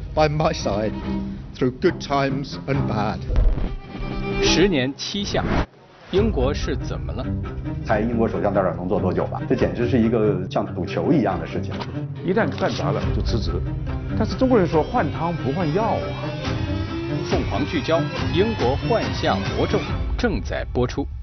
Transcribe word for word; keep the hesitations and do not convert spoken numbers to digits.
by my side through good times and bad. 十年七项，英国是怎么了？ 猜英国首相大选能做多久吧？这简直是一个像赌球一样的事情。 一旦干砸了就辞职，但是中国人说换汤不换药啊。 凤凰聚焦，英国幻象魔咒正在播出。